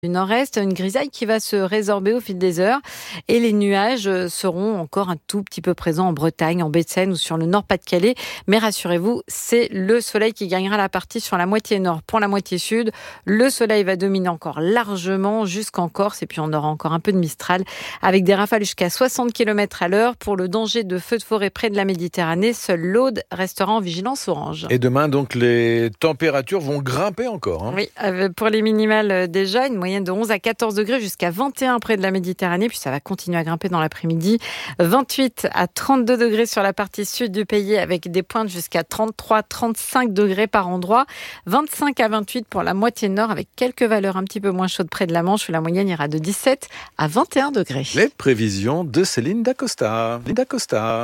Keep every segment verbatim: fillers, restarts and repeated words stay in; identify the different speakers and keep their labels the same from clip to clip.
Speaker 1: Du nord-est, une grisaille qui va se résorber au fil des heures et les nuages seront encore un tout petit peu présents en Bretagne, en Baie-de-Seine ou sur le Nord-Pas-de-Calais. Mais rassurez-vous, c'est le soleil qui gagnera la partie sur la moitié nord. Pour la moitié sud, le soleil va dominer encore largement jusqu'en Corse et puis on aura encore un peu de Mistral avec des rafales jusqu'à soixante kilomètres à l'heure. Pour le danger de feux de forêt près de la Méditerranée, seule l'Aude restera en vigilance orange.
Speaker 2: Et demain, donc, les températures vont grimper encore. Hein.
Speaker 1: Oui, pour les minimales déjà, une moyenne de onze à quatorze degrés jusqu'à vingt et un près de la Méditerranée, puis ça va continuer à grimper dans l'après-midi. vingt-huit à trente-deux degrés sur la partie sud du pays avec des pointes jusqu'à trente-trois à trente-cinq degrés par endroit. vingt-cinq à vingt-huit pour la moitié nord avec quelques valeurs un petit peu moins chaudes près de la Manche où la moyenne ira de dix-sept à vingt et un degrés.
Speaker 2: Les prévisions de Céline Dacosta. Dacosta.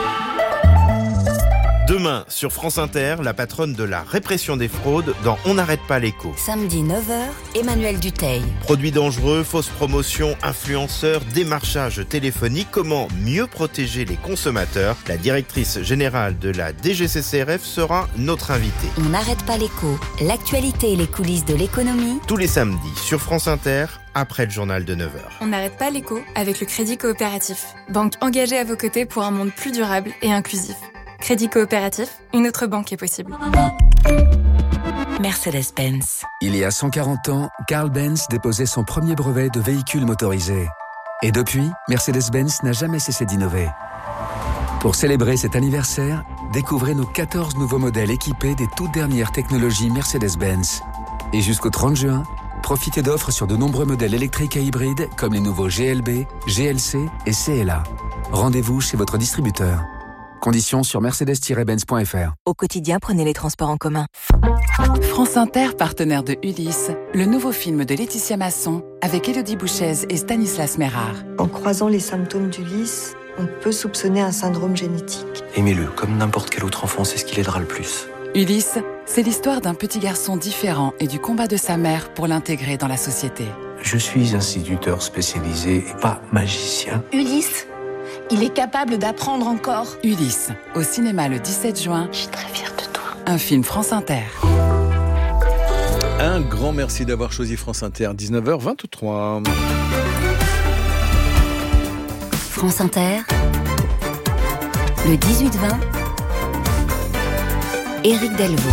Speaker 3: Demain, sur France Inter, la patronne de la répression des fraudes dans On n'arrête pas l'écho.
Speaker 4: Samedi neuf heures, Emmanuel Dutheil.
Speaker 3: Produits dangereux, fausses promotions, influenceurs, démarchage téléphonique, comment mieux protéger les consommateurs? La directrice générale de la D G C C R F sera notre invitée.
Speaker 4: On n'arrête pas l'écho, l'actualité et les coulisses de l'économie.
Speaker 3: Tous les samedis sur France Inter, après le journal de neuf heures.
Speaker 5: On n'arrête pas l'écho avec le Crédit Coopératif. Banque engagée à vos côtés pour un monde plus durable et inclusif. Crédit Coopératif, une autre banque est possible.
Speaker 4: Mercedes-Benz.
Speaker 6: Il y a cent quarante ans, Carl Benz déposait son premier brevet de véhicule motorisé. Et depuis, Mercedes-Benz n'a jamais cessé d'innover. Pour célébrer cet anniversaire, découvrez nos quatorze nouveaux modèles équipés des toutes dernières technologies Mercedes-Benz. Et jusqu'au trente juin, profitez d'offres sur de nombreux modèles électriques et hybrides comme les nouveaux G L B, G L C et C L A. Rendez-vous chez votre distributeur. Conditions sur mercedes tiret benz point f r.
Speaker 4: Au quotidien, prenez les transports en commun.
Speaker 7: France Inter, partenaire de Ulysse, le nouveau film de Laetitia Masson avec Élodie Bouchez et Stanislas Mérard.
Speaker 8: En croisant les symptômes d'Ulysse, on peut soupçonner un syndrome génétique.
Speaker 9: Aimez-le, comme n'importe quel autre enfant, c'est ce qui l'aidera le plus.
Speaker 7: Ulysse, c'est l'histoire d'un petit garçon différent et du combat de sa mère pour l'intégrer dans la société.
Speaker 9: Je suis instituteur spécialisé et pas magicien.
Speaker 10: Ulysse, il est capable d'apprendre encore.
Speaker 7: Ulysse, au cinéma le dix-sept juin.
Speaker 10: Je suis très fière de toi.
Speaker 7: Un film France Inter.
Speaker 2: Un grand merci d'avoir choisi France Inter, dix-neuf heures vingt-trois.
Speaker 4: France Inter, le dix-huit vingt, Éric Delvaux.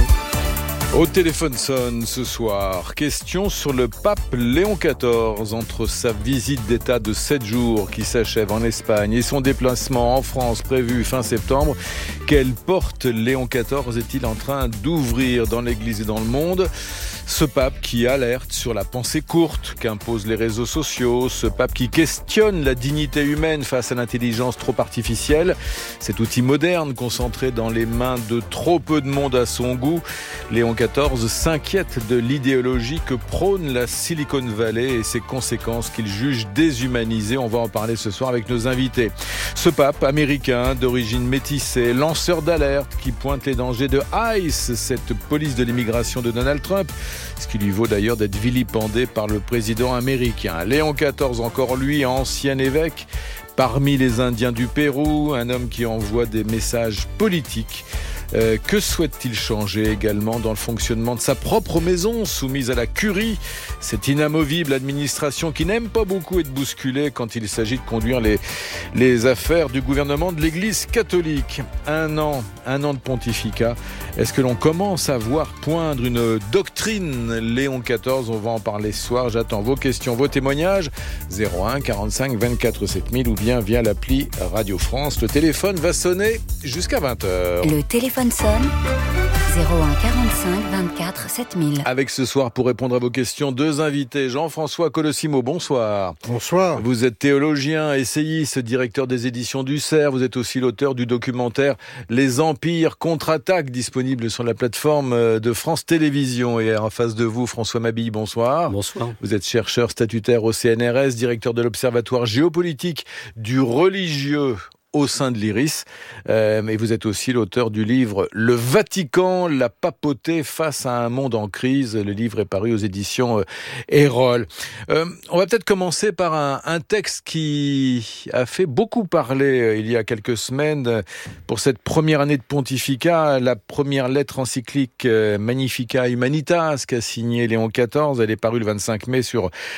Speaker 2: Au téléphone sonne ce soir. Question sur le pape Léon quatorze. Entre sa visite d'État de sept jours qui s'achève en Espagne et son déplacement en France prévu fin septembre, quelle porte Léon quatorze est-il en train d'ouvrir dans l'Église et dans le monde ? Ce pape qui alerte sur la pensée courte qu'imposent les réseaux sociaux, ce pape qui questionne la dignité humaine face à l'intelligence trop artificielle, cet outil moderne concentré dans les mains de trop peu de monde à son goût. Léon quatorze s'inquiète de l'idéologie que prône la Silicon Valley et ses conséquences qu'il juge déshumanisées. On va en parler ce soir avec nos invités. Ce pape américain d'origine métissée, lanceur d'alerte qui pointe les dangers de ICE, cette police de l'immigration de Donald Trump, ce qui lui vaut d'ailleurs d'être vilipendé par le président américain. Léon quatorze, encore lui, ancien évêque, parmi les Indiens du Pérou, un homme qui envoie des messages politiques. Euh, que souhaite-t-il changer également dans le fonctionnement de sa propre maison, soumise à la curie, cette inamovible administration qui n'aime pas beaucoup être bousculée quand il s'agit de conduire les, les affaires du gouvernement de l'Église catholique. Un an, un an de pontificat. Est-ce que l'on commence à voir poindre une doctrine Léon quatorze? On va en parler ce soir. J'attends vos questions, vos témoignages. zéro un quarante-cinq vingt-quatre sept mille ou bien via l'appli Radio France. Le téléphone va sonner jusqu'à vingt heures.
Speaker 4: Le téléphone sonne zéro un quarante-cinq vingt-quatre sept mille.
Speaker 2: Avec ce soir, pour répondre à vos questions, deux invités. Jean-François Colossimo, bonsoir.
Speaker 11: Bonsoir.
Speaker 2: Vous êtes théologien, essayiste, directeur des éditions du Cerf. Vous êtes aussi l'auteur du documentaire Les Empires contre-attaque, disponible sur la plateforme de France Télévisions. Et en face de vous, François Mabille, bonsoir.
Speaker 11: Bonsoir.
Speaker 2: Vous êtes chercheur statutaire au C N R S, directeur de l'Observatoire géopolitique du religieux au sein de l'Iris. Euh, et vous êtes aussi l'auteur du livre « Le Vatican, la papauté face à un monde en crise ». Le livre est paru aux éditions euh, Erol. Euh, on va peut-être commencer par un, un texte qui a fait beaucoup parler euh, il y a quelques semaines euh, pour cette première année de pontificat, la première lettre encyclique euh, Magnificat Humanitas qu'a signée Léon quatorze. Elle est parue le vingt-cinq mai sur